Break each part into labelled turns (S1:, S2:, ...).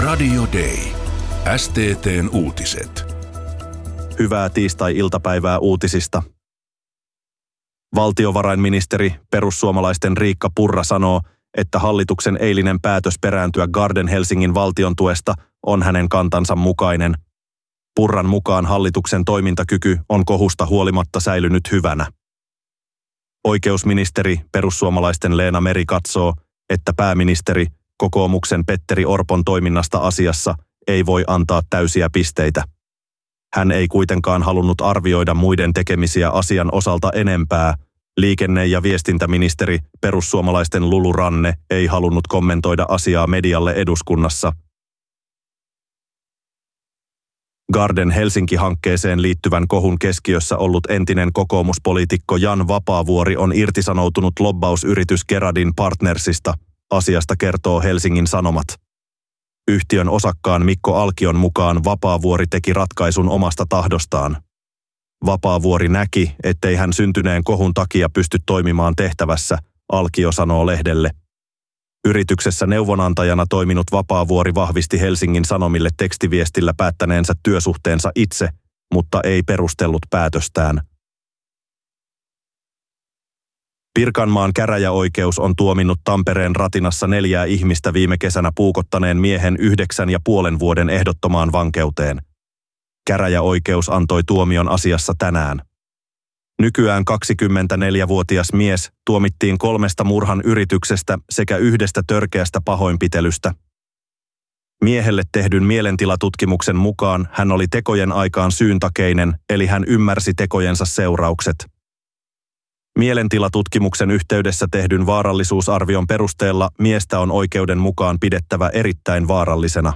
S1: Radio Day. STT:n uutiset.
S2: Hyvää tiistai-iltapäivää uutisista. Valtiovarainministeri perussuomalaisten Riikka Purra sanoo, että hallituksen eilinen päätös perääntyä Garden Helsingin valtiontuesta on hänen kantansa mukainen. Purran mukaan hallituksen toimintakyky on kohusta huolimatta säilynyt hyvänä. Oikeusministeri perussuomalaisten Leena Meri katsoo, että pääministeri kokoomuksen Petteri Orpon toiminnasta asiassa ei voi antaa täysiä pisteitä. Hän ei kuitenkaan halunnut arvioida muiden tekemisiä asian osalta enempää. Liikenne- ja viestintäministeri perussuomalaisten Lulu Ranne ei halunnut kommentoida asiaa medialle eduskunnassa. Garden Helsinki-hankkeeseen liittyvän kohun keskiössä ollut entinen kokoomuspoliitikko Jan Vapaavuori on irtisanoutunut lobbausyritys Geradin Partnersista. Asiasta kertoo Helsingin Sanomat. Yhtiön osakkaan Mikko Alkion mukaan Vapaavuori teki ratkaisun omasta tahdostaan. Vapaavuori näki, ettei hän syntyneen kohun takia pysty toimimaan tehtävässä, Alkio sanoo lehdelle. Yrityksessä neuvonantajana toiminut Vapaavuori vahvisti Helsingin Sanomille tekstiviestillä päättäneensä työsuhteensa itse, mutta ei perustellut päätöstään. Pirkanmaan käräjäoikeus on tuominnut Tampereen Ratinassa 4 ihmistä viime kesänä puukottaneen miehen 9,5 vuoden ehdottomaan vankeuteen. Käräjäoikeus antoi tuomion asiassa tänään. Nykyään 24-vuotias mies tuomittiin 3 murhan yrityksestä sekä 1 törkeästä pahoinpitelystä. Miehelle tehdyn mielentilatutkimuksen mukaan hän oli tekojen aikaan syyntakeinen, eli hän ymmärsi tekojensa seuraukset. Mielentilatutkimuksen yhteydessä tehdyn vaarallisuusarvion perusteella miestä on oikeuden mukaan pidettävä erittäin vaarallisena.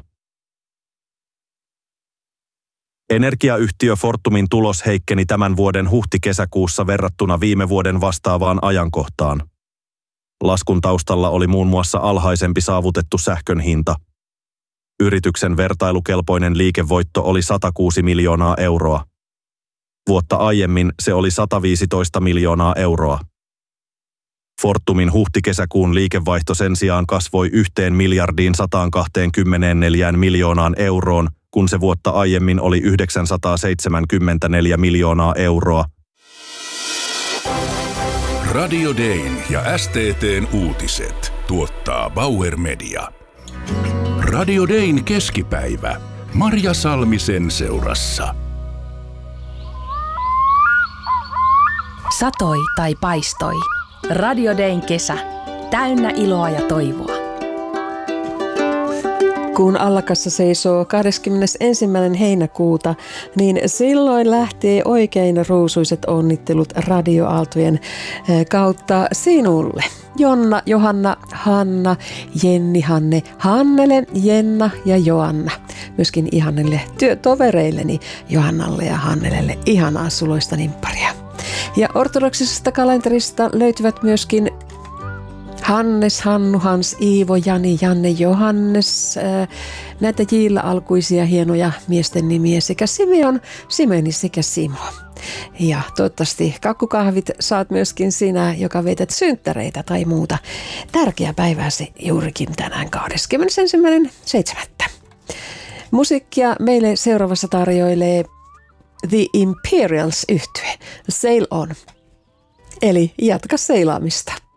S2: Energiayhtiö Fortumin tulos heikkeni tämän vuoden huhti-kesäkuussa verrattuna viime vuoden vastaavaan ajankohtaan. Laskun taustalla oli muun muassa alhaisempi saavutettu sähkön hinta. Yrityksen vertailukelpoinen liikevoitto oli 106 miljoonaa euroa. Vuotta aiemmin se oli 115 miljoonaa euroa. Fortumin huhti-kesäkuun liikevaihto sen sijaan kasvoi 1,124 miljoonaan euroon, kun se vuotta aiemmin oli 974 miljoonaa euroa.
S1: Radio Dayn ja STT:n uutiset tuottaa Bauer Media. Radio Dayn keskipäivä. Marja Salmisen seurassa.
S3: Satoi tai paistoi. Radio Dayn kesä. Täynnä iloa ja toivoa.
S4: Kun allakassa seisoo 21. heinäkuuta, niin silloin lähtee oikein ruusuiset onnittelut radioaaltojen kautta sinulle. Jonna, Johanna, Hanna, Jenni, Hanne, Hannele, Jenna ja Joanna. Myöskin ihanille työtovereilleni Johannalle ja Hannelelle ihanaa suloista nimpparia. Ja ortodoksisesta kalenterista löytyvät myöskin Hannes, Hannu, Hans, Iivo, Jani, Janne, Johannes, näitä Jillä alkuisia hienoja miesten nimiä sekä Simeon, Simeni sekä Simo. Ja toivottavasti kakkukahvit saat myöskin sinä, joka veität synttäreitä tai muuta tärkeää päivääsi juurikin tänään 21.7. Musiikkia meille seuraavassa tarjoilee The Imperials -yhtye, Sail On, eli jatka seilaamista.